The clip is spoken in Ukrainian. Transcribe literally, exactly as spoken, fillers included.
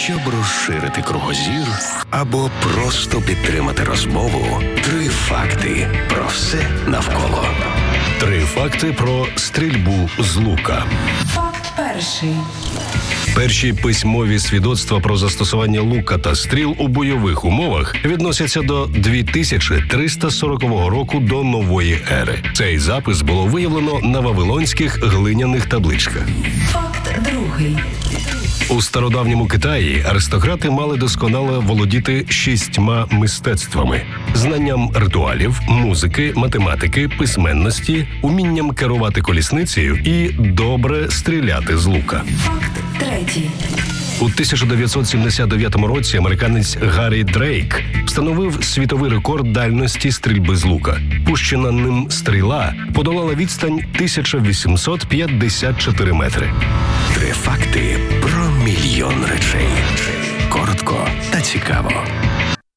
Щоб розширити кругозір або просто підтримати розмову, три факти про все навколо. Три факти про стрільбу з лука. Факт перший. Перші письмові свідоцтва про застосування лука та стріл у бойових умовах відносяться до дві тисячі триста сорокового року до нової ери. Цей запис було виявлено на вавилонських глиняних табличках. Факт другий. У стародавньому Китаї аристократи мали досконало володіти шістьма мистецтвами – знанням ритуалів, музики, математики, письменності, умінням керувати колісницею і добре стріляти з лука. Факт третій. У тисяча дев'ятсот сімдесят дев'ятому році американець Гаррі Дрейк встановив світовий рекорд дальності стрільби з лука. Пущена ним стріла подолала відстань тисяча вісімсот п'ятдесят чотири метри. Три факти про мільйон речей. Коротко та цікаво.